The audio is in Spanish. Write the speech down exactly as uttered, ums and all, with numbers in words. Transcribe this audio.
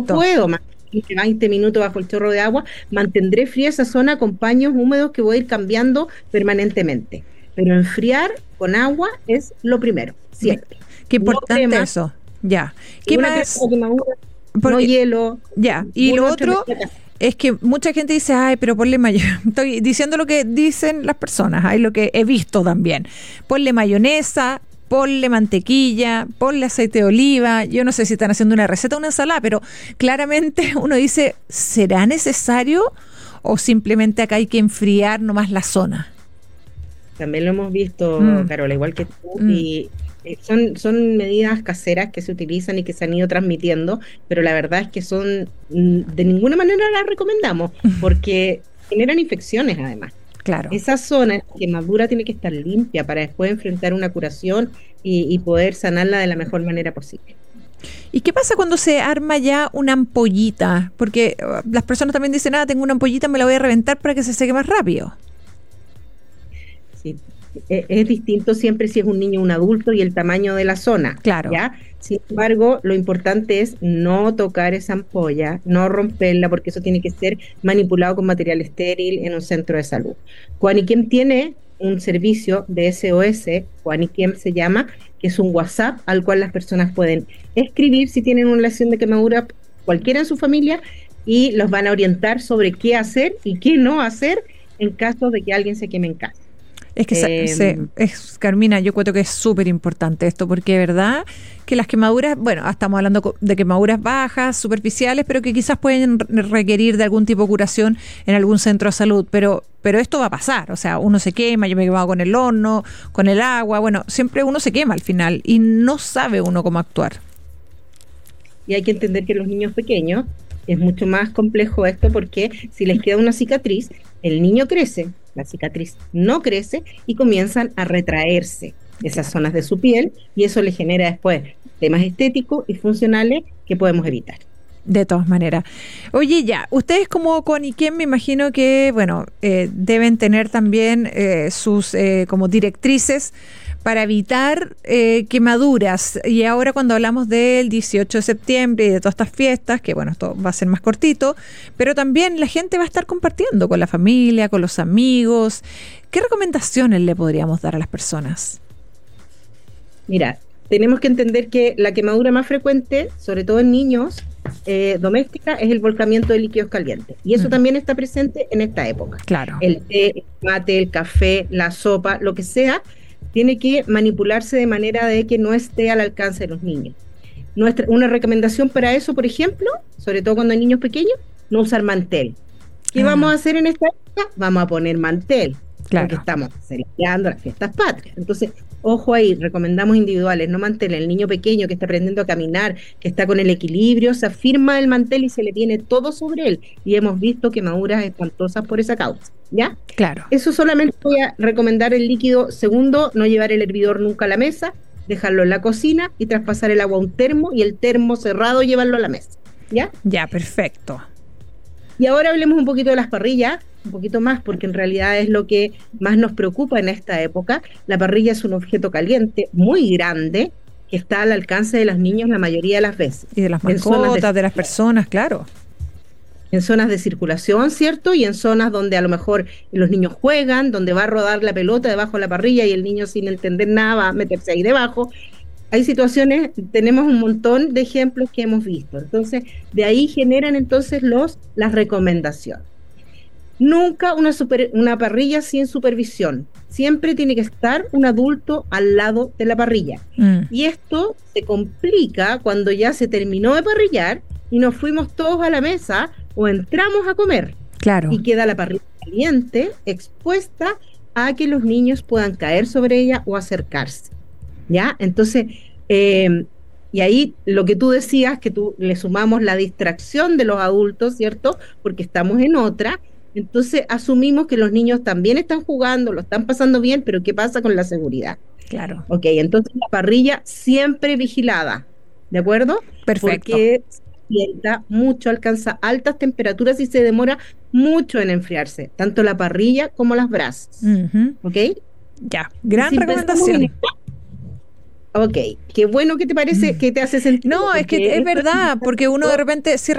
Perfecto. no puedo más veinte minutos bajo el chorro de agua, mantendré fría esa zona con paños húmedos que voy a ir cambiando permanentemente. Pero enfriar con agua es lo primero, siempre. Qué No importante crema, eso. Ya. y ¿Qué una más? crema quemadura, no Porque- hielo. Ya. Y lo ninguna otro otra mezcla. es que mucha gente dice, ay, pero ponle mayonesa. Estoy diciendo lo que dicen las personas, hay lo que he visto también. Ponle mayonesa, ponle mantequilla, ponle aceite de oliva. Yo no sé si están haciendo una receta o una ensalada, pero claramente uno dice, ¿será necesario o simplemente acá hay que enfriar nomás la zona? También lo hemos visto, Mm. Carola, igual que tú, Mm. y eh, son, son medidas caseras que se utilizan y que se han ido transmitiendo, pero la verdad es que son, mm, de ninguna manera las recomendamos, porque generan infecciones además. Claro. Esa zona quemadura tiene que estar limpia para después enfrentar una curación y, y poder sanarla de la mejor manera posible. ¿Y qué pasa cuando se arma ya una ampollita? Porque uh, las personas también dicen, ah, tengo una ampollita, me la voy a reventar para que se seque más rápido. Sí, e- es distinto siempre si es un niño o un adulto y el tamaño de la zona. Claro. ¿Ya? Sin embargo, lo importante es no tocar esa ampolla, no romperla, porque eso tiene que ser manipulado con material estéril en un centro de salud. Juaniquem tiene un servicio de S O S, Juaniquem se llama, que es un WhatsApp al cual las personas pueden escribir si tienen una lesión de quemadura cualquiera en su familia y los van a orientar sobre qué hacer y qué no hacer en caso de que alguien se queme en casa. Es que, se, Eh, se- es, Carmina, yo creo que es súper importante esto, porque de verdad que las quemaduras, bueno, estamos hablando co- de quemaduras bajas, superficiales, pero que quizás pueden re- requerir de algún tipo de curación en algún centro de salud, pero, pero esto va a pasar, o sea, uno se quema, yo me he quemado con el horno, con el agua, bueno, siempre uno se quema al final y no sabe uno cómo actuar. Y hay que entender que los niños pequeños es mucho más complejo esto porque si les queda una cicatriz, el niño crece, la cicatriz no crece y comienzan a retraerse esas zonas de su piel y eso le genera después temas estéticos y funcionales que podemos evitar. De todas maneras. Oye, ya, ustedes como Coniquem me imagino que, bueno, eh, deben tener también eh, sus eh, como directrices para evitar eh, quemaduras. Y ahora cuando hablamos del dieciocho de septiembre y de todas estas fiestas, que bueno, esto va a ser más cortito, pero también la gente va a estar compartiendo con la familia, con los amigos. ¿Qué recomendaciones le podríamos dar a las personas? Mira, tenemos que entender que la quemadura más frecuente, sobre todo en niños, eh, doméstica, es el volcamiento de líquidos calientes. Y eso Mm. también está presente en esta época. Claro. El té, el mate, el café, la sopa, lo que sea, tiene que manipularse de manera de que no esté al alcance de los niños. Nuestra, una recomendación para eso, por ejemplo, sobre todo cuando hay niños pequeños, no usar mantel. ¿Qué Ah. vamos a hacer en esta época? Vamos a poner mantel, Claro. porque estamos celebrando las fiestas patrias. Entonces, ojo ahí, recomendamos individuales, no mantel. El niño pequeño que está aprendiendo a caminar, que está con el equilibrio, se afirma el mantel y se le viene todo sobre él. Y hemos visto quemaduras espantosas por esa causa, ¿ya? Claro. Eso solamente voy a recomendar el líquido. Segundo, no llevar el hervidor nunca a la mesa, dejarlo en la cocina y traspasar el agua a un termo y el termo cerrado llevarlo a la mesa, ¿ya? Ya, perfecto. Y ahora hablemos un poquito de las parrillas, un poquito más, porque en realidad es lo que más nos preocupa en esta época. La parrilla es un objeto caliente muy grande que está al alcance de los niños la mayoría de las veces. Y de las En zonas mascotas, de- de las personas, claro. En zonas de circulación, ¿cierto? Y en zonas donde a lo mejor los niños juegan, donde va a rodar la pelota debajo de la parrilla y el niño sin entender nada va a meterse ahí debajo. Hay situaciones, tenemos un montón de ejemplos que hemos visto. Entonces, de ahí generan entonces los, las recomendaciones. Nunca una, super, una parrilla sin supervisión. Siempre tiene que estar un adulto al lado de la parrilla. Mm. Y esto se complica cuando ya se terminó de parrillar y nos fuimos todos a la mesa o entramos a comer. Claro. Y queda la parrilla caliente, expuesta a que los niños puedan caer sobre ella o acercarse. ¿Ya? Entonces, eh, y ahí lo que tú decías, que tú le sumamos la distracción de los adultos, ¿cierto? Porque estamos en otra. Entonces asumimos que los niños también están jugando, lo están pasando bien, pero ¿qué pasa con la seguridad? Claro. Ok, entonces la parrilla siempre vigilada, ¿de acuerdo? Perfecto. Porque se calienta mucho, alcanza altas temperaturas y se demora mucho en enfriarse, tanto la parrilla como las brasas, Ujú. ¿ok? Ya, gran Si pensamos recomendación. en- Ok, qué bueno que te parece, que te hace sentido. No, es porque que es esto- verdad, porque uno de repente, si